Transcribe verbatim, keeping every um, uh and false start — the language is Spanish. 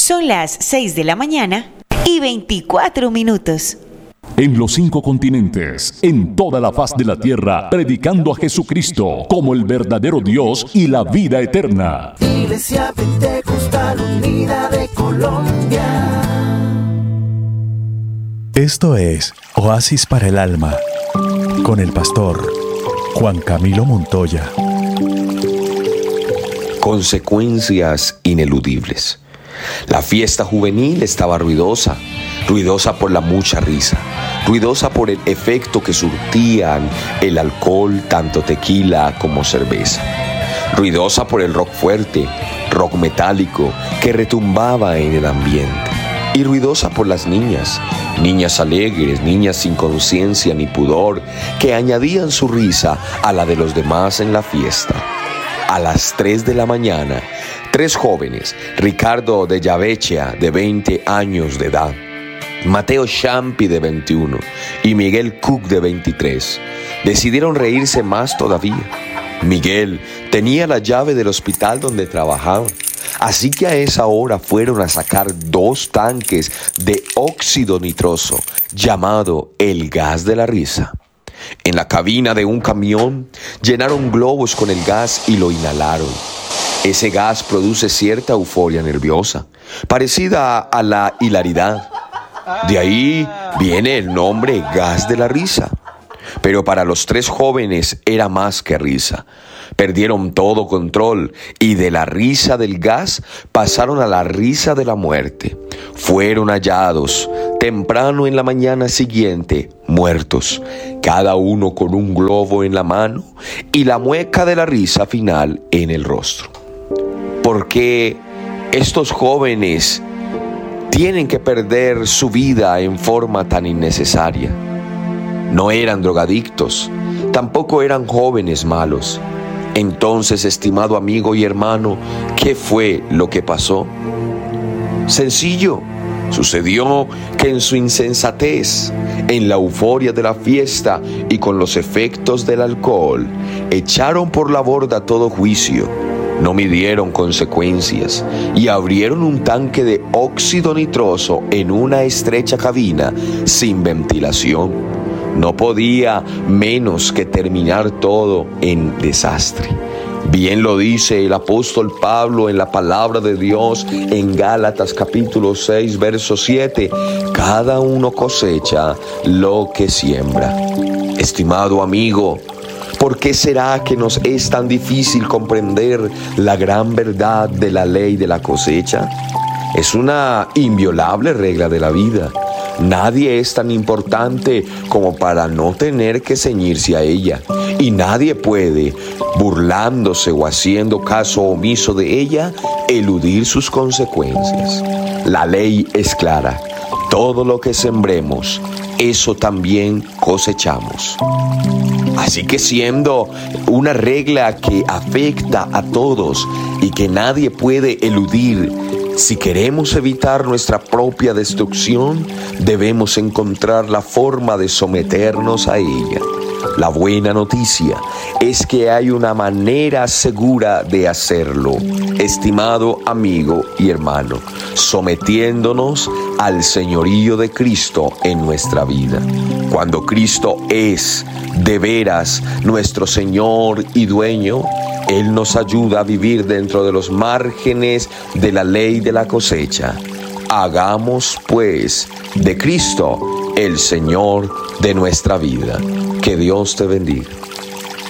Son las seis de la mañana y veinticuatro minutos. En los cinco continentes, en toda la faz de la tierra, predicando a Jesucristo como el verdadero Dios y la vida eterna. Iglesia Pentecostal Unida de Colombia. Esto es Oasis para el Alma, con el pastor Juan Camilo Montoya. Consecuencias ineludibles. La fiesta juvenil estaba ruidosa, ruidosa por la mucha risa, ruidosa por el efecto que surtían el alcohol, tanto tequila como cerveza, ruidosa por el rock fuerte, rock metálico que retumbaba en el ambiente, y ruidosa por las niñas, niñas alegres, niñas sin conciencia ni pudor, que añadían su risa a la de los demás en la fiesta. A las tres de la mañana, tres jóvenes, Ricardo de Llavecha, de veinte años de edad, Mateo Champi, de veintiuno, y Miguel Cook, de veintitrés, decidieron reírse más todavía. Miguel tenía la llave del hospital donde trabajaba, así que a esa hora fueron a sacar dos tanques de óxido nitroso, llamado el gas de la risa. En la cabina de un camión llenaron globos con el gas y lo inhalaron. Ese gas produce cierta euforia nerviosa, parecida a la hilaridad. De ahí viene el nombre gas de la risa. Pero para los tres jóvenes era más que risa. Perdieron todo control y de la risa del gas pasaron a la risa de la muerte. Fueron hallados temprano en la mañana siguiente, muertos, cada uno con un globo en la mano y la mueca de la risa final en el rostro. ¿Por qué estos jóvenes tienen que perder su vida en forma tan innecesaria? No eran drogadictos, tampoco eran jóvenes malos. Entonces, estimado amigo y hermano, ¿qué fue lo que pasó? Sencillo, sucedió que en su insensatez, en la euforia de la fiesta y con los efectos del alcohol, echaron por la borda todo juicio, no midieron consecuencias y abrieron un tanque de óxido nitroso en una estrecha cabina sin ventilación. No podía menos que terminar todo en desastre. Bien lo dice el apóstol Pablo en la palabra de Dios en Gálatas capítulo seis, verso siete. Cada uno cosecha lo que siembra. Estimado amigo, ¿por qué será que nos es tan difícil comprender la gran verdad de la ley de la cosecha? Es una inviolable regla de la vida. Nadie es tan importante como para no tener que ceñirse a ella, y nadie puede, burlándose o haciendo caso omiso de ella, eludir sus consecuencias. La ley es clara: todo lo que sembremos, eso también cosechamos. Así que, siendo una regla que afecta a todos y que nadie puede eludir, si queremos evitar nuestra propia destrucción, debemos encontrar la forma de someternos a ella. La buena noticia es que hay una manera segura de hacerlo, estimado amigo y hermano, sometiéndonos al señorío de Cristo en nuestra vida. Cuando Cristo es de veras nuestro Señor y dueño, Él nos ayuda a vivir dentro de los márgenes de la ley de la cosecha. Hagamos, pues, de Cristo el Señor de nuestra vida. Que Dios te bendiga.